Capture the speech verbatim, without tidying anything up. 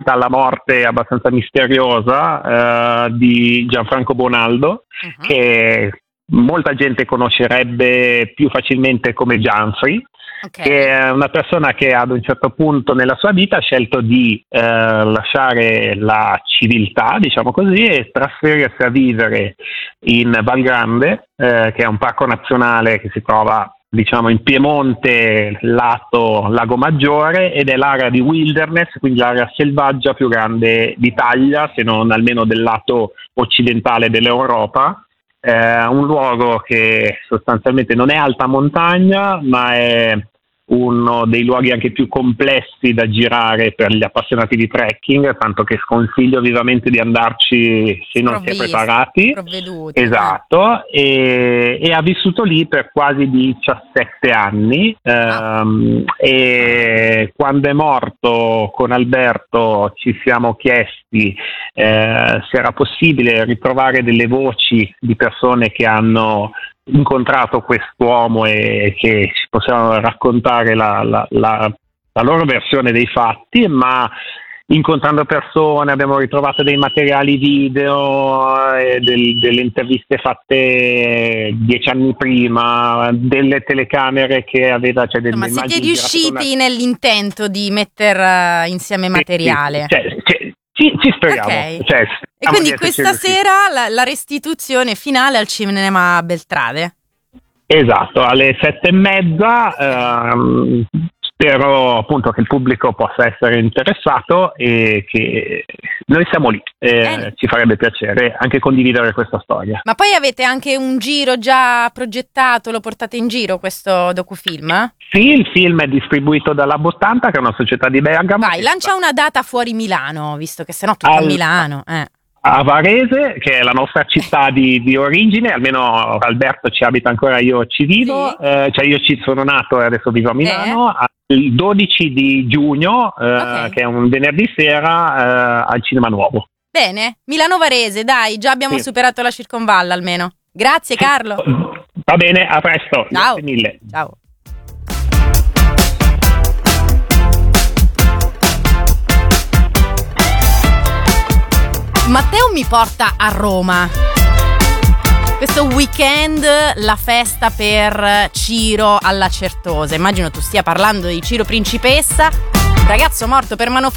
legato alla morte abbastanza misteriosa uh, di Gianfranco Bonaldo, uh-huh. che molta gente conoscerebbe più facilmente come Gianfri, okay. che è una persona che ad un certo punto nella sua vita ha scelto di eh, lasciare la civiltà, diciamo così, e trasferirsi a vivere in Val Grande, eh, che è un parco nazionale che si trova, diciamo, in Piemonte, lato Lago Maggiore, ed è l'area di wilderness, quindi l'area selvaggia più grande d'Italia, se non almeno del lato occidentale dell'Europa. È un luogo che sostanzialmente non è alta montagna, ma è uno dei luoghi anche più complessi da girare per gli appassionati di trekking, tanto che sconsiglio vivamente di andarci se non si è preparati. Esatto, e, e ha vissuto lì per quasi diciassette anni, ah. ehm, e quando è morto con Alberto ci siamo chiesti eh, se era possibile ritrovare delle voci di persone che hanno incontrato quest'uomo e che ci possiamo raccontare la, la, la, la loro versione dei fatti, ma incontrando persone abbiamo ritrovato dei materiali video, eh, del, delle interviste fatte dieci anni prima, delle telecamere che aveva, cioè delle ma immagini. Siete riusciti una... nell'intento di mettere insieme materiale? Sì, sì, cioè, ci, ci speriamo. Okay. Cioè, e quindi questa sera la, la restituzione finale al Cinema Beltrade? Esatto, alle sette e mezza. Ehm, spero appunto che il pubblico possa essere interessato e che noi siamo lì. Eh, ci farebbe piacere anche condividere questa storia. Ma poi avete anche un giro già progettato, lo portate in giro questo docufilm? Sì, il film è distribuito dalla Bottanta, che è una società di Bergamo. Vai, lancia una data fuori Milano, visto che sennò tutto Al... a Milano. Eh. A Varese, che è la nostra città di, di origine, almeno Alberto ci abita ancora, io ci vivo, sì. eh, cioè io ci sono nato e adesso vivo a Milano, eh. il dodici di giugno, eh, okay. che è un venerdì sera, eh, al Cinema Nuovo. Bene, Milano-Varese, dai, già abbiamo sì. superato la circonvalla almeno. Grazie Carlo. Va bene, a presto. Ciao. Grazie mille. Ciao. Matteo mi porta a Roma. Questo weekend la festa per Ciro alla Certosa. Immagino tu stia parlando di Ciro Principessa, ragazzo morto per Mano